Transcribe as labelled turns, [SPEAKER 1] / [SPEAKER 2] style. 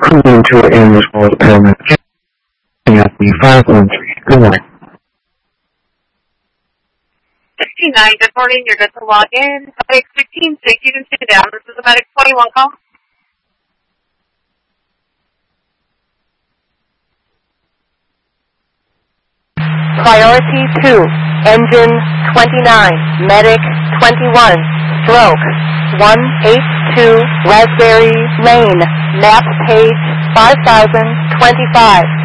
[SPEAKER 1] Coming to an end as well as paramedic. Anthony 513. Good morning.
[SPEAKER 2] 69, good morning. You're good to log in. Medic 16, safety, you can stand down. This is a Medic 21 call.
[SPEAKER 3] Priority 2, engine 29, medic 21, stroke 182 Raspberry Lane, map page 5025.